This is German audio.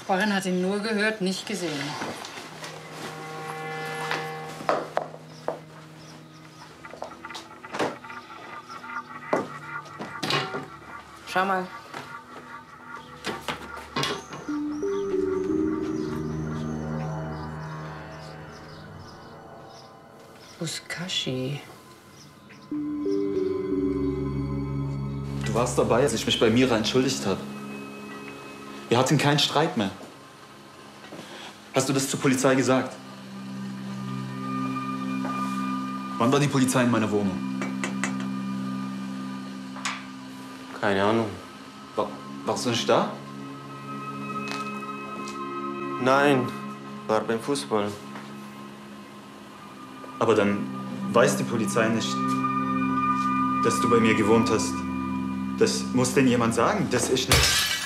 Nachbarin hat ihn nur gehört, nicht gesehen. Schau mal. Buzkashi. Du warst dabei, als ich mich bei Mira entschuldigt habe. Wir hatten keinen Streit mehr. Hast du das zur Polizei gesagt? Wann war die Polizei in meiner Wohnung? Keine Ahnung. Warst du nicht da? Nein, war beim Fußball. Aber dann weiß die Polizei nicht, dass du bei mir gewohnt hast. Das muss denn jemand sagen, dass ich nicht...